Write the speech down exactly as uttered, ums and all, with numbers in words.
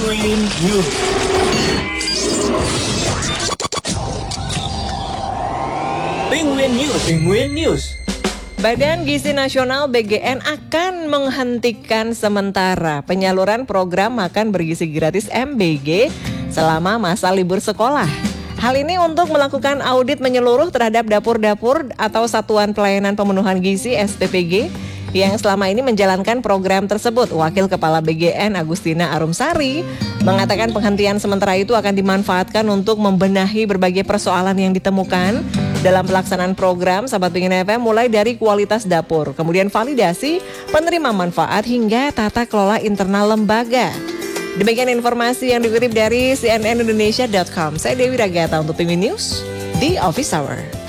Penguin News. Penguin News. Penguin News. Badan Gizi Nasional B G N akan menghentikan sementara penyaluran program makan bergizi gratis M B G selama masa libur sekolah. Hal ini untuk melakukan audit menyeluruh terhadap dapur-dapur atau Satuan Pelayanan Pemenuhan Gizi S P P G yang selama ini menjalankan program tersebut. Wakil Kepala B G N Agustina Arumsari mengatakan penghentian sementara itu akan dimanfaatkan untuk membenahi berbagai persoalan yang ditemukan dalam pelaksanaan program Sahabat Pengen F M, mulai dari kualitas dapur, kemudian validasi, penerima manfaat, hingga tata kelola internal lembaga. Demikian informasi yang dikutip dari C N N Indonesia dot com. Saya Dewi Ragata untuk Penguin News, The Office Hour.